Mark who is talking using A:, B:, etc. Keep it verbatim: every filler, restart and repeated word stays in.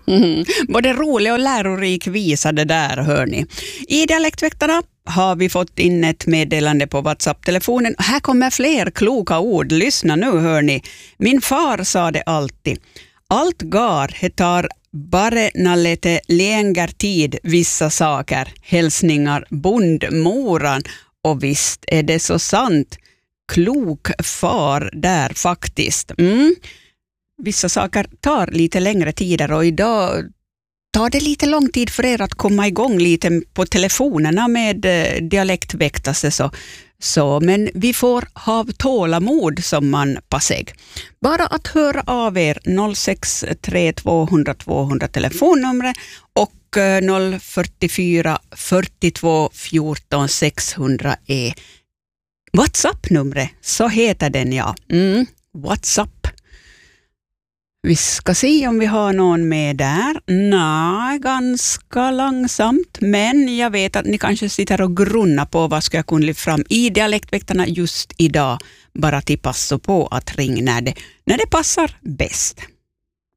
A: Mm. Både rolig och lärorik visa det där, hörni. I Dialektväktarna har vi fått in ett meddelande på WhatsApp-telefonen. Här kommer fler kloka ord. Lyssna nu, hörni. Min far sa det alltid. Allt gar hetar bara när lite längre tid vissa saker. Hälsningar bondmoran. Och visst är det så sant. Klok far där faktiskt. Mm. Vissa saker tar lite längre tider och idag tar det lite lång tid för er att komma igång lite på telefonerna med eh, dialektväktelse. Så, så, men vi får ha tålamod som man passar. Bara att höra av er noll sex tre två noll noll två noll noll telefonnumret och eh, noll fyrtiofyra fyrtiotvå fjorton sexhundra är WhatsApp-numret. Så heter den, ja. Mm, WhatsApp. Vi ska se om vi har någon med där. Nej, ganska långsamt. Men jag vet att ni kanske sitter och grunnar på vad ska jag kunna lyfta fram i Dialektväktarna just idag. Bara till passa på att ringa när det, när det passar bäst.